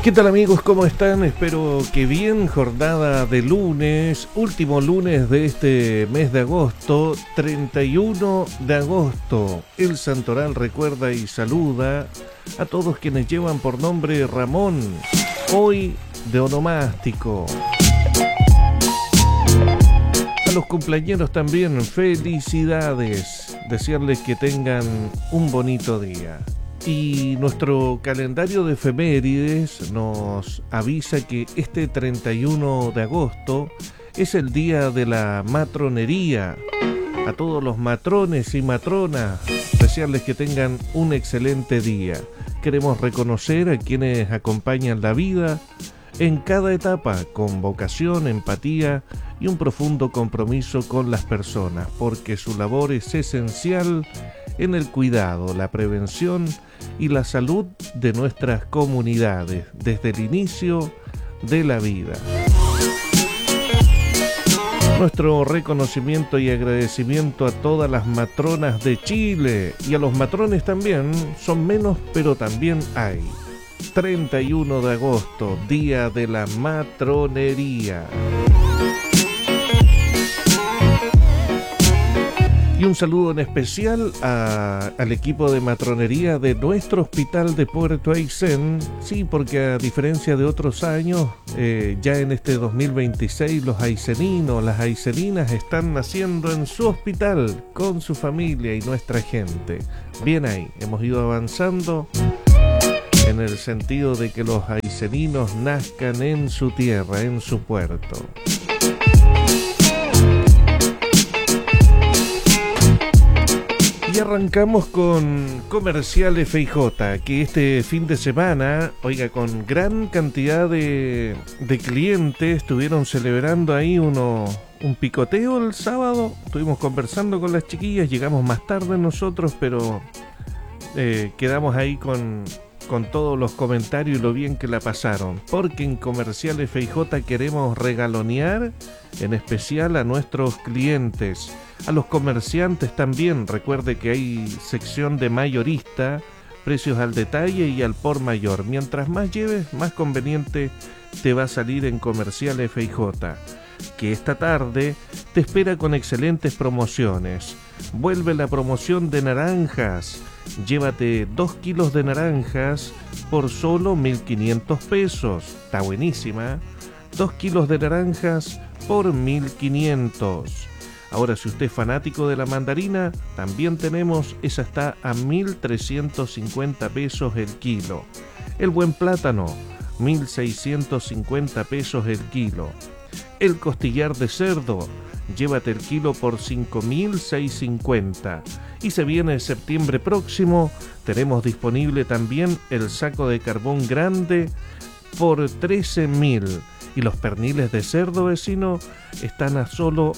¿Qué tal amigos? ¿Cómo están? Espero que bien. Jornada de lunes, último lunes de este mes de agosto, 31 de agosto. El Santoral recuerda y saluda a todos quienes llevan por nombre Ramón, hoy de onomástico. A los cumpleañeros también, felicidades. Desearles que tengan un bonito día. Y nuestro calendario de efemérides nos avisa que este 31 de agosto es el día de la matronería. A todos los matrones y matronas, desearles que tengan un excelente día. Queremos reconocer a quienes acompañan la vida en cada etapa con vocación, empatía y un profundo compromiso con las personas, porque su labor es esencial en el cuidado, la prevención y la salud de nuestras comunidades desde el inicio de la vida. Nuestro reconocimiento y agradecimiento a todas las matronas de Chile y a los matrones también, son menos pero también hay. 31 de agosto, Día de la Matronería. Y un saludo en especial al equipo de matronería de nuestro hospital de Puerto Aysén. Sí, porque a diferencia de otros años, ya en este 2026 los ayseninos, las ayseninas están naciendo en su hospital con su familia y nuestra gente. Bien ahí, hemos ido avanzando en el sentido de que los ayseninos nazcan en su tierra, en su puerto. Y arrancamos con Comercial FIJ, que este fin de semana, oiga, con gran cantidad de clientes, estuvieron celebrando ahí un picoteo el sábado. Estuvimos conversando con las chiquillas, llegamos más tarde nosotros, pero quedamos ahí con todos los comentarios y lo bien que la pasaron, porque en Comercial FIJ queremos regalonear en especial a nuestros clientes, a los comerciantes también. Recuerde que hay sección de mayorista, precios al detalle y al por mayor. Mientras más lleves, más conveniente te va a salir en Comercial FIJ, que esta tarde te espera con excelentes promociones. Vuelve la promoción de naranjas. Llévate 2 kilos de naranjas por solo 1.500 pesos. Está buenísima. 2 kilos de naranjas por 1.500. Ahora, si usted es fanático de la mandarina, también tenemos, esa está a 1.350 pesos el kilo. El buen plátano, 1.650 pesos el kilo. El costillar de cerdo, llévate el kilo por 5.650. Y se viene septiembre próximo, tenemos disponible también el saco de carbón grande por 13.000. Y los perniles de cerdo, vecino, están a solo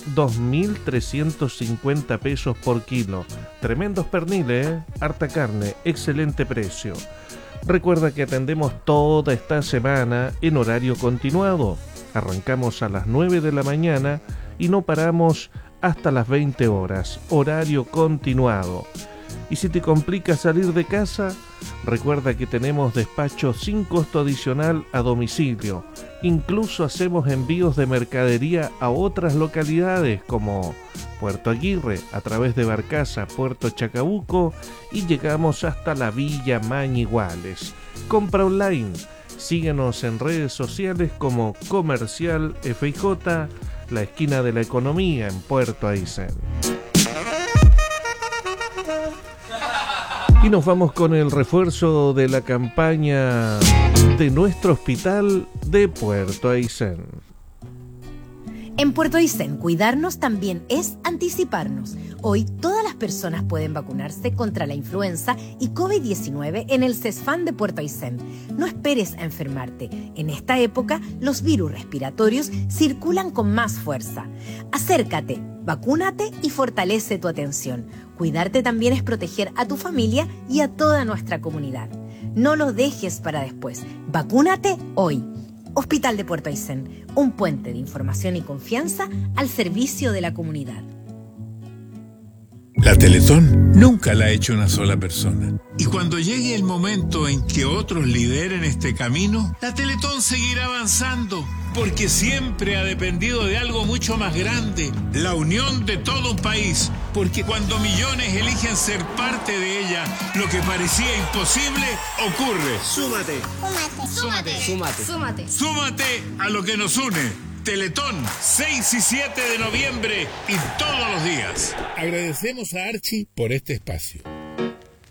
2.350 pesos por kilo. Tremendos perniles, harta carne, excelente precio. Recuerda que atendemos toda esta semana en horario continuado. Arrancamos a las 9 de la mañana y no paramos hasta las 20 horas, horario continuado. Y si te complica salir de casa, recuerda que tenemos despacho sin costo adicional a domicilio. Incluso hacemos envíos de mercadería a otras localidades como Puerto Aguirre, a través de Barcaza, Puerto Chacabuco, y llegamos hasta la Villa Mañiguales. Compra online. Síguenos en redes sociales como Comercial FIJ, la esquina de la economía en Puerto Aysén. Y nos vamos con el refuerzo de la campaña de nuestro hospital de Puerto Aysén. En Puerto Aysén, cuidarnos también es anticiparnos. Hoy todas las personas pueden vacunarse contra la influenza y COVID-19 en el CESFAM de Puerto Aysén. No esperes a enfermarte. En esta época, los virus respiratorios circulan con más fuerza. Acércate, vacúnate y fortalece tu atención. Cuidarte también es proteger a tu familia y a toda nuestra comunidad. No lo dejes para después. Vacúnate hoy. Hospital de Puerto Aysén, un puente de información y confianza al servicio de la comunidad. La Teletón nunca la ha hecho una sola persona. Y cuando llegue el momento en que otros lideren este camino, la Teletón seguirá avanzando, porque siempre ha dependido de algo mucho más grande, la unión de todo un país. Porque cuando millones eligen ser parte de ella, lo que parecía imposible ocurre. Súmate. Súmate. Súmate. Súmate. Súmate a lo que nos une. Teletón, 6 y 7 de noviembre y todos los días. Agradecemos a Archie por este espacio.